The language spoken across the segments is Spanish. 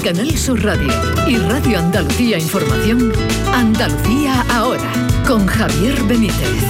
Canal Sur Radio y Radio Andalucía Información, Andalucía Ahora, con Javier Benítez.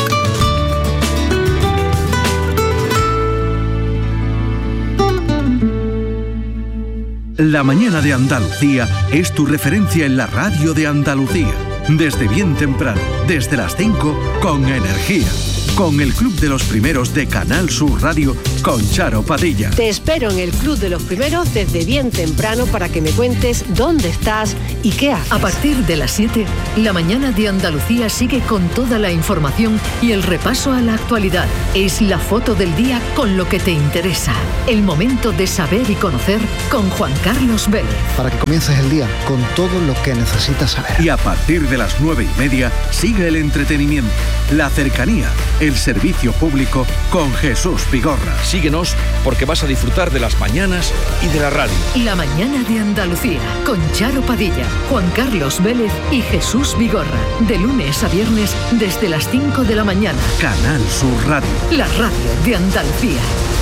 La mañana de Andalucía es tu referencia en la radio de Andalucía. Desde bien temprano, desde las 5, con energía. Con el Club de los Primeros de Canal Sur Radio, con Charo Padilla. Te espero en el Club de los Primeros desde bien temprano para que me cuentes dónde estás y qué haces. A partir de las 7, la mañana de Andalucía sigue con toda la información y el repaso a la actualidad. Es la foto del día con lo que te interesa. El momento de saber y conocer con Juan Carlos Vélez. Para que comiences el día con todo lo que necesitas saber. Y a partir de las 9:30 sigue el entretenimiento, la cercanía, el servicio público con Jesús Vigorra. Síguenos porque vas a disfrutar de las mañanas y de la radio. La mañana de Andalucía con Charo Padilla, Juan Carlos Vélez y Jesús Vigorra. De lunes a viernes desde las 5 de la mañana. Canal Sur Radio. La radio de Andalucía.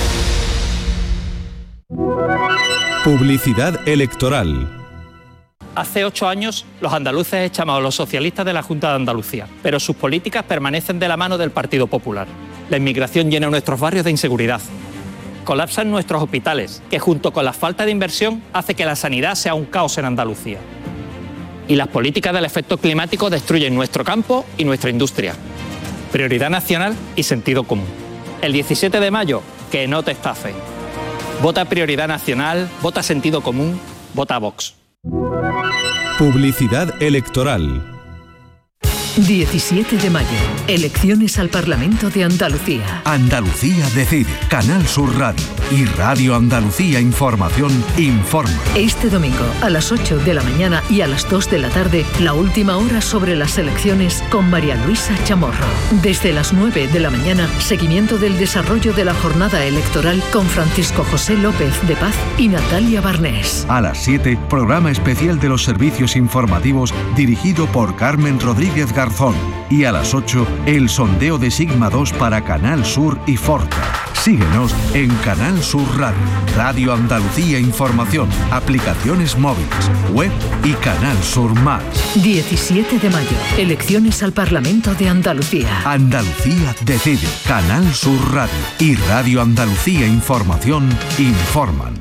Publicidad electoral. Hace 8 años, los andaluces echamos a los socialistas de la Junta de Andalucía, pero sus políticas permanecen de la mano del Partido Popular. La inmigración llena nuestros barrios de inseguridad. Colapsan nuestros hospitales, que junto con la falta de inversión hace que la sanidad sea un caos en Andalucía. Y las políticas del efecto climático destruyen nuestro campo y nuestra industria. Prioridad nacional y sentido común. El 17 de mayo, que no te estafe. Vota Prioridad Nacional, vota Sentido Común, vota Vox. Publicidad electoral. 17 de mayo, elecciones al Parlamento de Andalucía. Andalucía decide. Canal Sur Radio y Radio Andalucía Información informa. Este domingo a las 8 de la mañana y a las 2 de la tarde, la última hora sobre las elecciones con María Luisa Chamorro. Desde las 9 de la mañana, seguimiento del desarrollo de la jornada electoral con Francisco José López de Paz y Natalia Barnés. A las 7, programa especial de los servicios informativos dirigido por Carmen Rodríguez Garzón. Y a las 8, el sondeo de Sigma 2 para Canal Sur y Forta. Síguenos en Canal Sur Radio, Radio Andalucía Información, aplicaciones móviles, web y Canal Sur Más. 17 de mayo, elecciones al Parlamento de Andalucía. Andalucía decide. Canal Sur Radio y Radio Andalucía Información informan.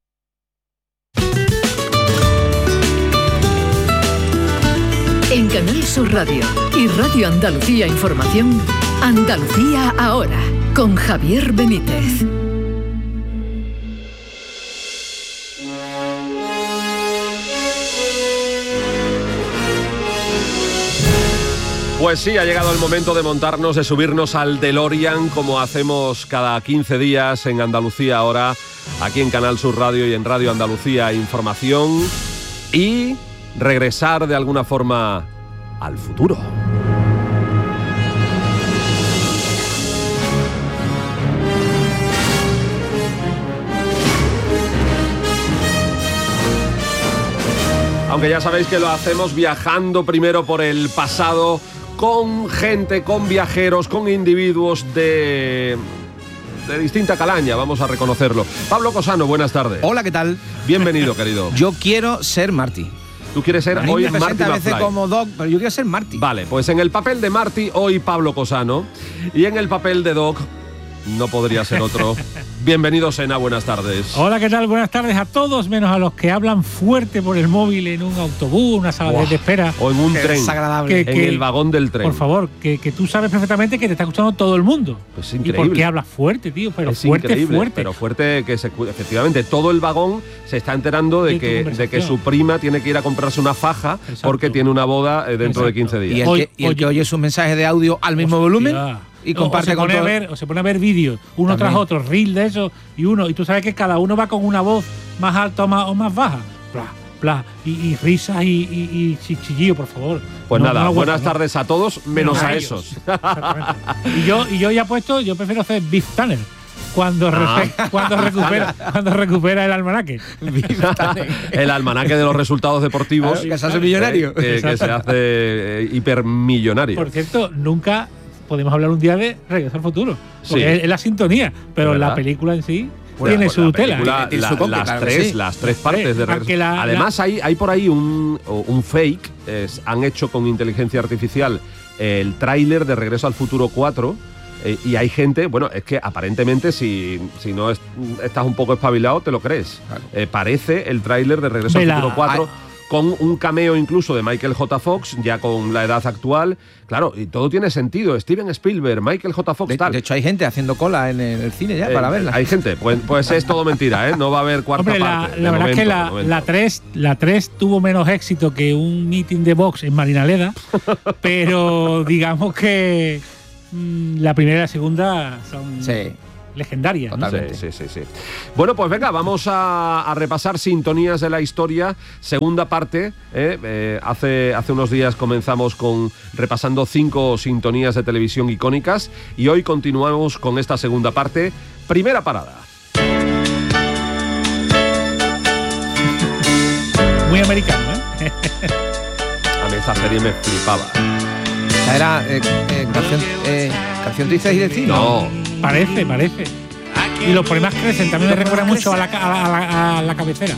En Canal Sur Radio y Radio Andalucía Información, Andalucía Ahora, con Javier Benítez. Pues sí, ha llegado el momento de montarnos, de subirnos al DeLorean, como hacemos cada 15 días en Andalucía Ahora, aquí en Canal Sur Radio y en Radio Andalucía Información, y regresar de alguna forma al futuro. Aunque ya sabéis que lo hacemos viajando primero por el pasado, con gente, con viajeros, con individuos de distinta calaña, vamos a reconocerlo. Pablo Cosano, buenas tardes. Hola, ¿qué tal? Bienvenido, querido. Yo quiero ser Marty. Tú quieres ser hoy me Marty a veces McFly. como Doc, pero yo quiero ser Marty. Vale, pues en el papel de Marty, hoy Pablo Cosano. Y en el papel de Doc, no podría ser otro. Bienvenido, Sena, buenas tardes. Hola, ¿qué tal? Buenas tardes a todos, menos a los que hablan fuerte por el móvil en un autobús, una sala de espera. O en un tren. Es agradable. En el vagón del tren. Por favor, que tú sabes perfectamente que te está escuchando todo el mundo. Pues es increíble. ¿Y por qué hablas fuerte, tío? Pero es fuerte, increíble, fuerte. Pero fuerte que efectivamente todo el vagón se está enterando de que su prima tiene que ir a comprarse una faja. Exacto. Porque tiene una boda dentro de 15 días. Y el que oye sus mensajes de audio al mismo volumen y comparte con todo. O se pone a ver vídeos, uno tras otro, reel de eso, y tú sabes que cada uno va con una voz más alta o más baja. Bla, y risas y chillillo, por favor. Pues buenas tardes a todos, menos a esos. y yo ya yo prefiero hacer Beef Tanner. Cuando recupera el almanaque. El almanaque de los resultados deportivos. Que se hace millonario. Que se hace hipermillonario. Por cierto, nunca podemos hablar un día de Regreso al Futuro. Porque es la sintonía. Pero la película en sí tiene su tela. Tiene su copia, las tres partes de Regreso. Además, hay por ahí un fake. Han hecho con inteligencia artificial el tráiler de Regreso al Futuro 4. Y hay gente, bueno, es que aparentemente si no estás un poco espabilado, te lo crees. Claro. Parece el tráiler de Regreso al Futuro 4, con un cameo incluso de Michael J. Fox, ya con la edad actual. Claro, y todo tiene sentido. Steven Spielberg, Michael J. Fox, tal. De hecho, hay gente haciendo cola en el cine ya para verla. Hay gente, pues es todo mentira, ¿eh? No va a haber cuarta parte. La verdad es que la 3 tuvo menos éxito que un meeting de Vox en Marinaleda, pero digamos que la primera y la segunda son legendarias. Totalmente. ¿No? Sí. Bueno, pues venga, vamos a repasar sintonías de la historia. Segunda parte. Hace unos días comenzamos repasando 5 sintonías de televisión icónicas y hoy continuamos con esta segunda parte. Primera parada. Muy americano, ¿eh? A mí esta serie me flipaba. Era canción triste y destino. No. Parece. Y los problemas crecen. También me recuerda mucho a la cabecera.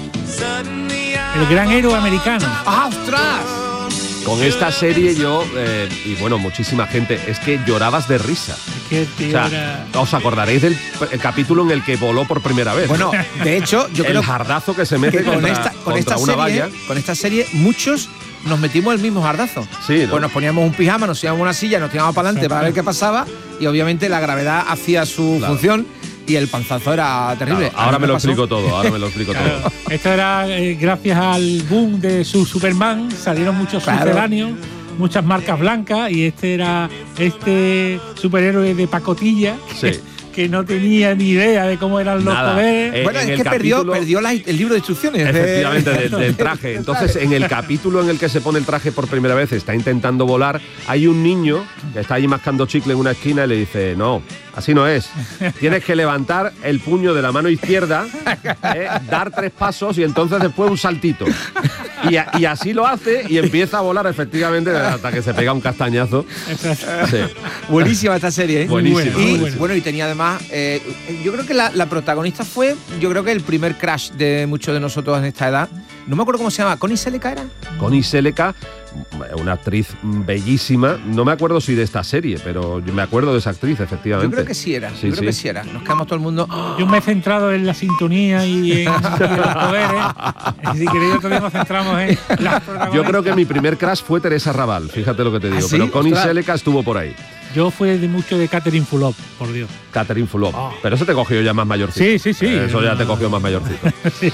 El gran héroe americano. ¡Ah, ostras! Con esta serie yo, y bueno, muchísima gente, es que llorabas de risa. Es que os acordaréis del capítulo en el que voló por primera vez. Bueno, de hecho, yo creo el jardazo que se mete con contra una valla. Con esta serie, muchos nos metimos el mismo jardazo. Sí, ¿no? Pues nos poníamos un pijama, nos íbamos a una silla, nos tirábamos para adelante para ver qué pasaba y obviamente la gravedad hacía su función y el panzazo era terrible. Claro, ahora me lo explico todo. Esto era gracias al boom de su Superman, salieron muchos sucedáneos, muchas marcas blancas y este era superhéroe de pacotilla. Sí. Que no tenía ni idea de cómo eran los poderes. Bueno, es que perdió el libro de instrucciones. Efectivamente, del traje. Entonces, en el capítulo en el que se pone el traje por primera vez, está intentando volar, hay un niño que está ahí mascando chicle en una esquina y le dice, no, así no es. Tienes que levantar el puño de la mano izquierda, dar 3 pasos y entonces después un saltito. Y así lo hace y empieza a volar efectivamente hasta que se pega un castañazo. Sí. Buenísima esta serie, ¿eh? Buenísima. Y tenía además, yo creo que la protagonista fue, el primer crush de muchos de nosotros en esta edad. No me acuerdo cómo se llama, ¿Connie Sellecca era? Connie Sellecca, una actriz bellísima. No me acuerdo si de esta serie, pero yo me acuerdo de esa actriz, efectivamente. Yo creo que sí era. Que sí era. Nos quedamos todo el mundo. Yo me he centrado en la sintonía y en los poderes. Si queréis, todavía nos centramos en las protagonistas. Yo creo que mi primer crush fue Teresa Raval, fíjate lo que te digo. ¿Sí? Pero Connie Sellecca estuvo por ahí. Yo fui mucho de Catherine Fulop, por Dios. Catherine Fulop. Pero eso te cogió ya más mayorcito. Sí. Eso ya te cogió más mayorcito. Sí.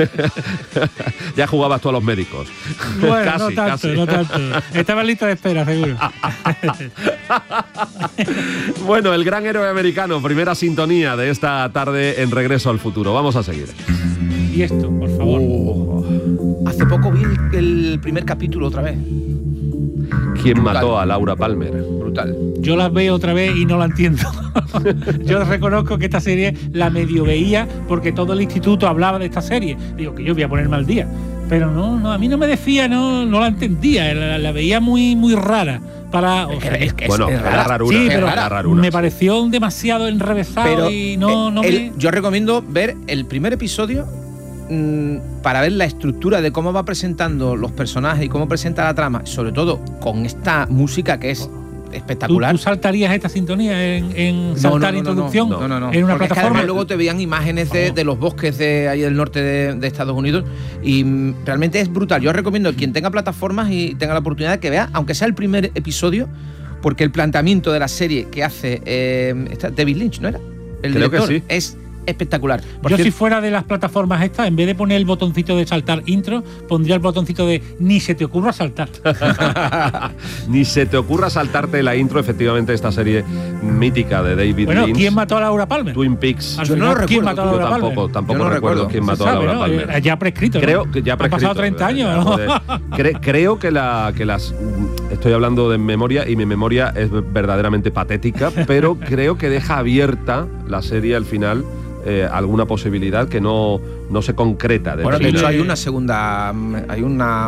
Ya jugabas tú a los médicos. Bueno, casi. no tanto. Estaba en lista de espera, seguro. Bueno, el gran héroe americano, primera sintonía de esta tarde en Regreso al Futuro. Vamos a seguir. Y esto, por favor. Hace poco vi el primer capítulo otra vez. ¿Quién mató a Laura Palmer? Brutal. Yo las veo otra vez y no la entiendo. Yo reconozco que esta serie la medio veía porque todo el instituto hablaba de esta serie. Digo que yo voy a ponerme al día. Pero no, a mí no me decía, no la entendía. La veía muy, muy rara. Era raruna. Sí, pero era raruna. Me pareció demasiado enrevesado y Yo recomiendo ver el primer episodio para ver la estructura de cómo va presentando los personajes y cómo presenta la trama, sobre todo con esta música que es espectacular. ¿Tú saltarías esta sintonía en saltar introducción? No. En una porque plataforma. Luego te veían imágenes de los bosques de ahí del norte de Estados Unidos y realmente es brutal. Yo recomiendo a quien tenga plataformas y tenga la oportunidad de que vea, aunque sea el primer episodio, porque el planteamiento de la serie que hace David Lynch, ¿no era? El Creo director, que sí. Es espectacular. Si fuera de las plataformas estas, en vez de poner el botoncito de saltar intro, pondría el botoncito de ni se te ocurra saltar. Ni se te ocurra saltarte la intro, efectivamente, esta serie mítica de David Lynch. Bueno, ¿quién mató a Laura Palmer? Twin Peaks. Yo no recuerdo. ¿Quién mató a Laura Palmer? Tampoco no recuerdo quién mató a Laura Palmer. Ya prescrito, ¿no? Creo que ya prescrito. Han pasado 30 años, ¿no? Creo que las... Estoy hablando de memoria y mi memoria es verdaderamente patética, pero creo que deja abierta la serie al final alguna posibilidad que no se concreta. Bueno, de hecho hay una segunda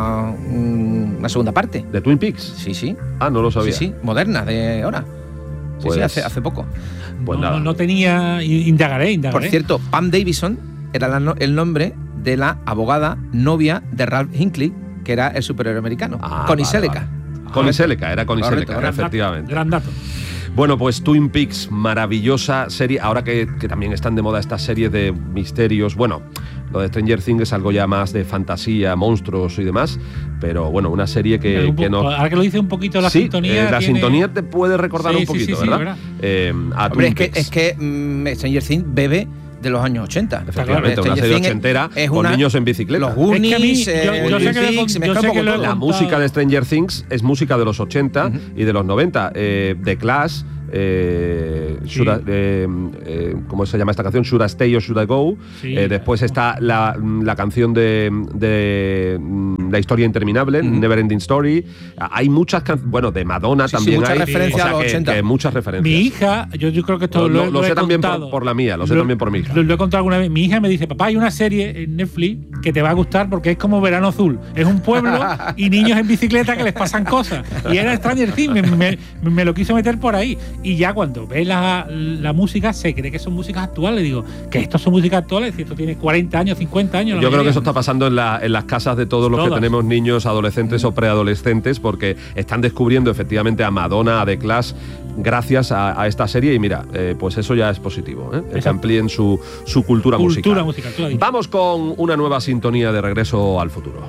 parte. ¿De Twin Peaks? Sí. Ah, no lo sabía. Sí, moderna, de ahora. Pues, sí, hace poco. Pues nada. No tenía... Indagaré. Por cierto, Pam Davidson era el nombre de la abogada novia de Ralph Hinckley, que era el superhéroe americano. Connie Sellecca. Connie Sellecca, era Connie Sellecca, efectivamente. Gran dato. Bueno, pues Twin Peaks, maravillosa serie. Ahora que también están de moda estas series de misterios. Bueno, lo de Stranger Things es algo ya más de fantasía, monstruos y demás. Pero bueno, una serie que nos... Ahora que lo dice un poquito la sintonía... la sintonía te puede recordar un poquito, ¿verdad? A Hombre, es que Stranger Things bebe de los años 80. Efectivamente, una serie ochentera con niños en bicicleta. Los Goonies, la música de Stranger Things es música de los 80 y de los 90. The Clash, ¿cómo se llama esta canción? Should I Stay or Should I Go? Sí, después está la canción de La historia interminable, Never Ending Story. Hay muchas canciones, bueno, de Madonna también muchas hay. Referencias a los 80. Muchas referencias. Mi hija, yo creo que esto lo sé he también contado. por la mía, lo sé también por mi hija. Lo he contado alguna vez. Mi hija me dice, papá, hay una serie en Netflix que te va a gustar porque es como Verano Azul. Es un pueblo y niños en bicicleta que les pasan cosas. Y era Stranger Things, me lo quiso meter por ahí. Y ya cuando ves la música, se cree que son músicas actuales. Digo, que esto son músicas actuales, si esto tiene 40 años, 50 años. Yo creo que eso está pasando en las casas de todos los que tenemos niños, adolescentes o preadolescentes, porque están descubriendo efectivamente a Madonna, a The Clash, gracias a esta serie. Y mira, pues eso ya es positivo, que amplíen su cultura musical. Vamos con una nueva sintonía de Regreso al Futuro.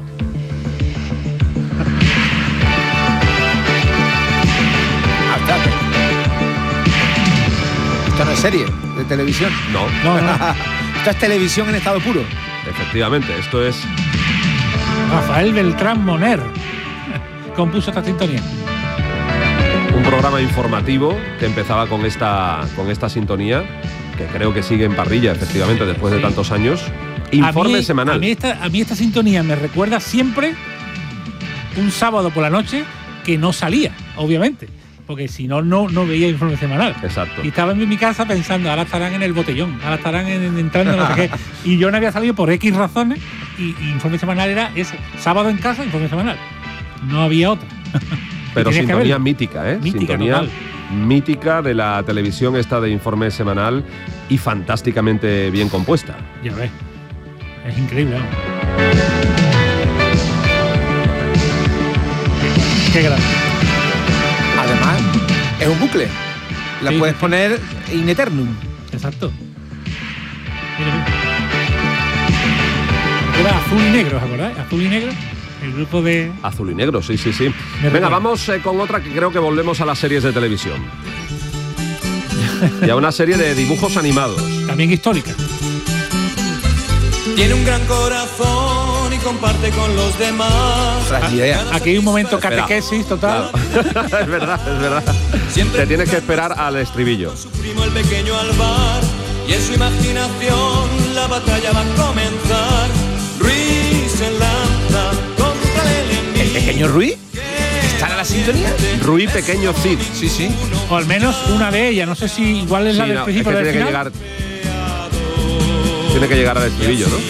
Esto no es serie de televisión. No. Esto es televisión en estado puro. Efectivamente, esto es... Rafael Beltrán Moner compuso esta sintonía. Un programa informativo que empezaba con esta sintonía, que creo que sigue en parrilla, efectivamente, después de tantos años. Informe semanal. A mí esta sintonía me recuerda siempre un sábado por la noche que no salía, obviamente. Porque si no veía Informe Semanal. Exacto. Y estaba en mi casa pensando, ahora estarán en el botellón, ahora estarán entrando no sé qué. Y yo no había salido por X razones y Informe Semanal era ese. Sábado en casa, Informe Semanal. No había otra. Pero sintonía mítica, ¿eh? Mítica, sintonía total. Mítica de la televisión esta de Informe Semanal y fantásticamente bien compuesta. Ya ves. Es increíble, ¿no? Qué grande. Además, es un bucle. La puedes poner in eternum. Exacto. Mira. Era Azul y Negro, ¿os acordáis? Azul y Negro, el grupo de... Azul y Negro, sí. Venga, vamos con otra que creo que volvemos a las series de televisión. Y a una serie de dibujos animados. También histórica. Tiene un gran corazón y comparte con los demás. Aquí hay un momento catequesis total. Claro. Es verdad. Te tienes que esperar al estribillo. Su primo el pequeño Alvar, y en su imaginación la batalla va a comenzar. Ruiz se lanza contra el enemigo. ¿El pequeño Ruiz? ¿Está en la sintonía? Ruiz Pequeño Cid. Sí. O al menos una de ellas. No sé si igual es la del principio es que del tiene final. Tiene que llegar al estribillo, ¿no?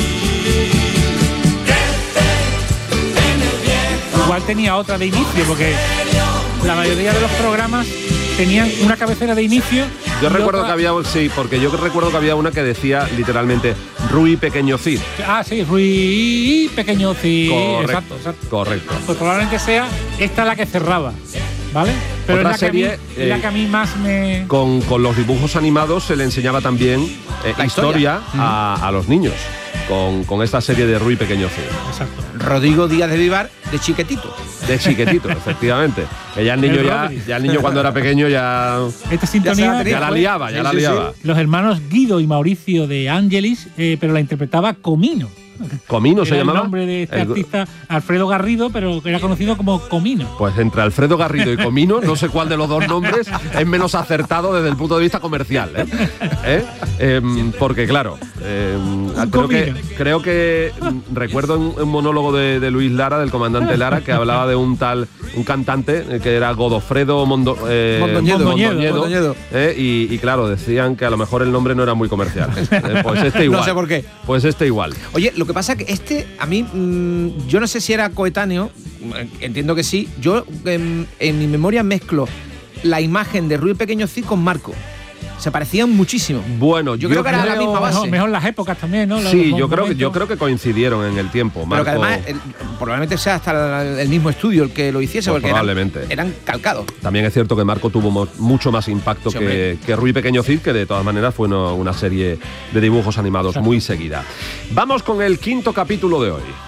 Igual tenía otra de inicio, porque la mayoría de los programas tenían una cabecera de inicio. Yo recuerdo que había, porque yo recuerdo que había una que decía literalmente Ruiz Pequeño Cid. Ah, sí, Ruiz Pequeño Cid. Exacto. Correcto. Pues probablemente sea esta la que cerraba, ¿vale? Pero otra es la serie que a mí más me... Con los dibujos animados se le enseñaba también historia a los niños. Con esta serie de Ruiz Pequeño Cid. Exacto. Rodrigo Díaz de Vivar, de Chiquetito. De Chiquetito, efectivamente. Que ya el niño cuando era pequeño ya... Esta sintonía... Ya la liaba. Los hermanos Guido y Mauricio de Ángelis, pero la interpretaba Comino. ¿Comino se llamaba? El nombre de este artista, Alfredo Garrido, pero era conocido como Comino. Pues entre Alfredo Garrido y Comino, no sé cuál de los dos nombres es menos acertado desde el punto de vista comercial. Porque claro, creo que recuerdo un monólogo de Luis Lara, del comandante Lara, que hablaba de un cantante que era Godofredo Mondoñedo. Y claro, decían que a lo mejor el nombre no era muy comercial. Pues este igual. No sé por qué. Pues este igual. Oye, lo que pasa es que a mí, yo no sé si era coetáneo, entiendo que sí. Yo en mi memoria mezclo la imagen de Rui Pequeño Cid con Marco. Se parecían muchísimo. Bueno, yo creo que era la misma base. Mejor las épocas también, ¿no? Sí, yo creo que coincidieron en el tiempo. Pero Marco, que además probablemente sea hasta el mismo estudio el que lo hiciese, pues porque probablemente eran calcados. También es cierto que Marco tuvo mucho más impacto que Rui Pequeño Cid, que de todas maneras fue una serie de dibujos animados muy seguida. Vamos con el quinto capítulo de hoy.